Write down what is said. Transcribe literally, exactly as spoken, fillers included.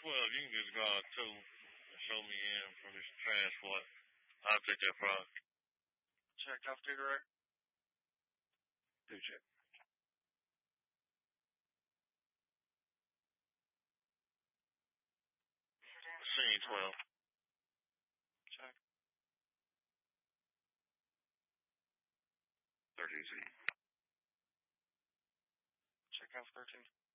twelve, you can just go out too and show me in for this transport. I'll take that problem. Check off figure eight. Do check. Scene twelve. Check. thirty Z. Check out thirteen.